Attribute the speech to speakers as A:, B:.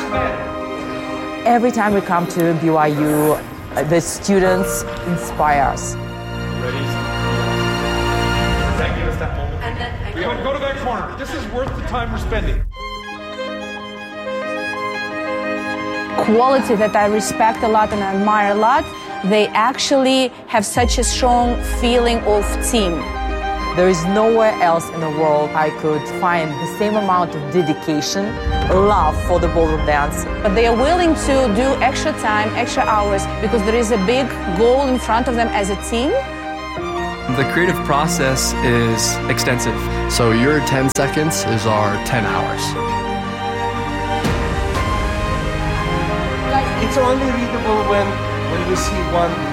A: Every time we come to BYU, the students inspire us.
B: Ready? Does that give us that moment? And then go to that corner. This is worth the time we're spending.
C: Quality that I respect a lot and I admire a lot, they actually have such a strong feeling of team.
A: There is nowhere else in the world I could find the same amount of dedication, love for the ballroom dance.
C: But they are willing to do extra time, extra hours, because there is a big goal in front of them as a team.
D: The creative process is extensive.
E: So your 10 seconds is our 10 hours.
F: It's only readable when you see one